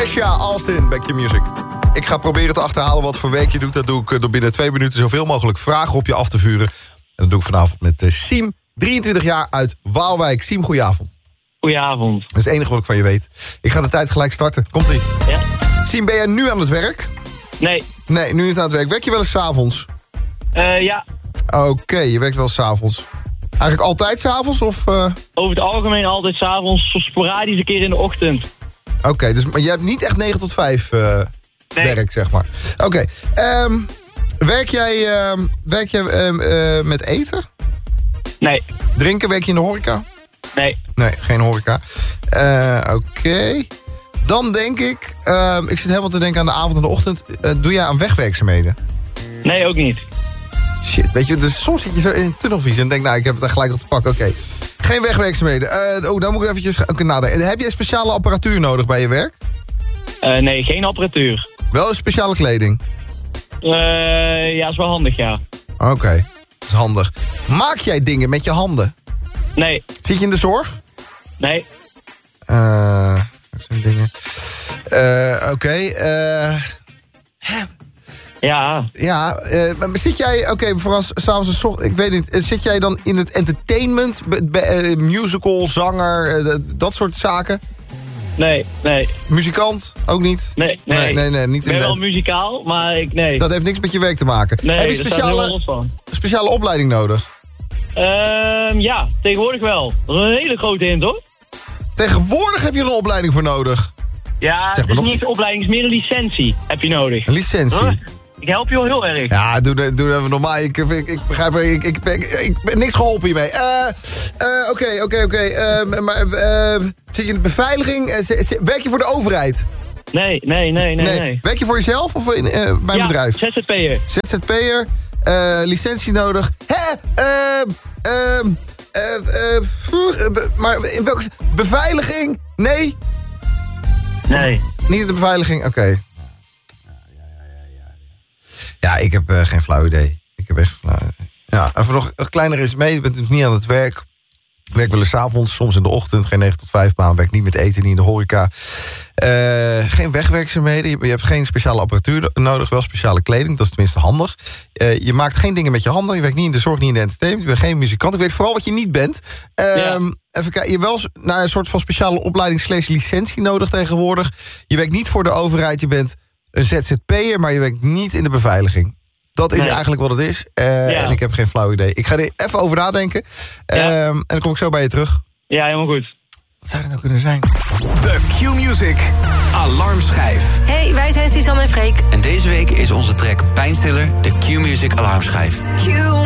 Kesha Austin bij Q-Music. Ik ga proberen te achterhalen wat voor week je doet. Dat doe ik door binnen 2 minuten zoveel mogelijk vragen op je af te vuren. En dat doe ik vanavond met Siem, 23 jaar uit Waalwijk. Siem, goedenavond. Goedenavond. Dat is het enige wat ik van je weet. Ik ga de tijd gelijk starten. Komt-ie. Ja. Siem, ben jij nu aan het werk? Nee. Nee, nu niet aan het werk. Werk je wel eens 's avonds? Ja. Oké, je werkt wel 's avonds. Eigenlijk altijd 's avonds of... Over het algemeen altijd 's avonds, sporadisch een keer in de ochtend. Oké, dus maar je hebt niet echt 9 tot 5 Nee. werk, zeg maar. Oké. Werk jij met eten? Nee. Drinken? Werk je in de horeca? Nee. Nee, geen horeca. Oké. Dan denk ik... ik zit helemaal te denken aan de avond en de ochtend. Doe jij aan wegwerkzaamheden? Nee, ook niet. Shit, weet je, dus soms zit je zo in een tunnelvisie en denk, nou, ik heb het er gelijk op te pakken. Oké. Geen wegwerkzaamheden. Dan moet ik eventjes nadenken. Heb je een speciale apparatuur nodig bij je werk? Nee, geen apparatuur. Wel een speciale kleding? Ja, is wel handig, ja. Oké, dat is handig. Maak jij dingen met je handen? Nee. Zit je in de zorg? Nee. Dat zijn dingen. Oké. Ja. Ja, maar zit jij, vooral s'avonds ik weet niet, zit jij dan in het entertainment, musical, zanger, dat soort zaken? Nee. Muzikant? Ook niet? Nee. Niet Ik ben wel muzikaal, maar nee. Dat heeft niks met je werk te maken. Nee, heb je daar staat heel los van. speciale opleiding nodig? Ja, tegenwoordig wel. Dat is een hele grote hint, hoor. Tegenwoordig heb je er een opleiding voor nodig. Ja, het is niet een opleiding, het is meer een licentie heb je nodig. Een licentie? Huh? Ik help je wel heel erg. Ja, doe even normaal. Ik begrijp, ik ben niks geholpen hiermee. Oké. Maar zit je in de beveiliging? Werk je voor de overheid? Nee. Werk je voor jezelf of bij een bedrijf? Ja, ZZP'er. ZZP'er, licentie nodig. Maar in welke... Beveiliging? Nee? Nee. Niet in de beveiliging? Oké. Ja, ik heb geen flauw idee. Ik heb echt flauw. Ja, even nog een kleiner is mee. Je bent dus niet aan het werk. Ik werk wel eens 's avonds, soms in de ochtend. Geen 9 tot 5 baan. Werk niet met eten, niet in de horeca. Geen wegwerkzaamheden. Je hebt geen speciale apparatuur nodig. Wel speciale kleding. Dat is tenminste handig. Je maakt geen dingen met je handen. Je werkt niet in de zorg, niet in de entertainment. Je bent geen muzikant. Ik weet vooral wat je niet bent. Even kijken. Je hebt wel naar een soort van speciale opleiding / licentie nodig tegenwoordig. Je werkt niet voor de overheid. Je bent een ZZP'er, maar je werkt niet in de beveiliging. Dat is eigenlijk wat het is. En ik heb geen flauw idee. Ik ga er even over nadenken. En dan kom ik zo bij je terug. Ja, helemaal goed. Wat zou er nou kunnen zijn? De Q-Music Alarmschijf. Hey, wij zijn Suzanne en Freek. En deze week is onze track Pijnstiller de Q-Music Alarmschijf.